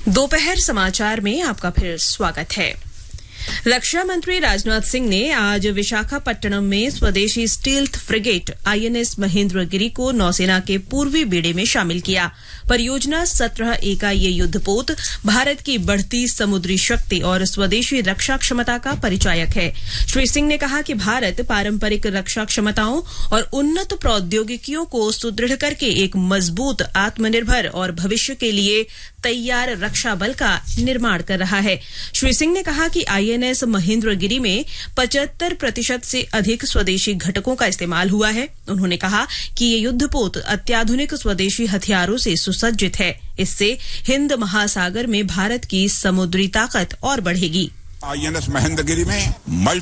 दोपहर समाचार में आपका फिर स्वागत है। रक्षा मंत्री राजनाथ सिंह ने आज विशाखापट्टनम में स्वदेशी स्टील्थ फ्रिगेट आईएनएस महेंद्रगिरी को नौसेना के पूर्वी बेड़े में शामिल किया। परियोजना 17A का ये युद्धपोत भारत की बढ़ती समुद्री शक्ति और स्वदेशी रक्षा क्षमता का परिचायक है। श्री सिंह ने कहा कि भारत पारंपरिक रक्षा क्षमताओं और उन्नत प्रौद्योगिकियों को सुदृढ़ करके एक मजबूत, आत्मनिर्भर और भविष्य के लिए तैयार रक्षा बल का निर्माण कर रहा है। श्री सिंह ने कहा कि आईएनएस महेंद्रगिरी में 75% से अधिक स्वदेशी घटकों का इस्तेमाल हुआ है। उन्होंने कहा कि ये युद्धपोत अत्याधुनिक स्वदेशी हथियारों से सुसज्जित है। इससे हिंद महासागर में भारत की समुद्री ताकत और बढ़ेगी। आईएनएस महेंद्रगिरी में